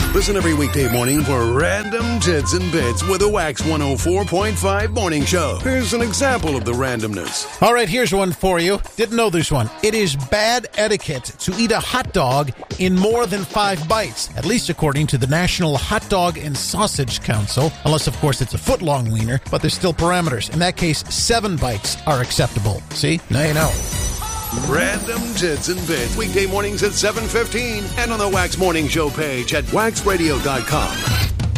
Listen every weekday morning for Random Tits and Bits with the Wax 104.5 Morning Show. Here's an example of the randomness. All right, here's one for you. Didn't know this one. It is bad etiquette to eat a hot dog in more than 5 bites, at least according to the National Hot Dog and Sausage Council, unless, of course, it's a foot-long wiener, but there's still parameters. In that case, 7 bites are acceptable. See? Now you know. Random Tits and Bits, weekday mornings at 7:15 and on the Wax Morning Show page at waxradio.com.